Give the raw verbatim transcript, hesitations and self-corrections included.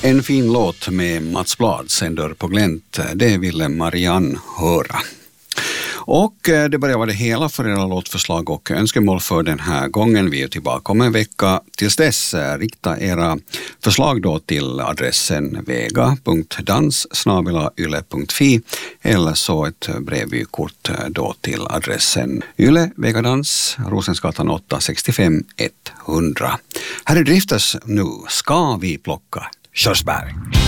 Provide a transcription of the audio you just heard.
En fin låt med Mats Blad, Sänder på glänt, det ville Marianne höra. Och det börjar vara det hela för era låtförslag och önskemål för den här gången. Vi är tillbaka om en vecka. Tills dess, rikta era förslag då till adressen vega punkt dans snabel-a yle punkt fi eller så ett brevvykort då till adressen Yle, Vegadans, Rosensgatan åtta, sextiofem etthundra. Här är Drifters nu. Ska vi plocka körsbär?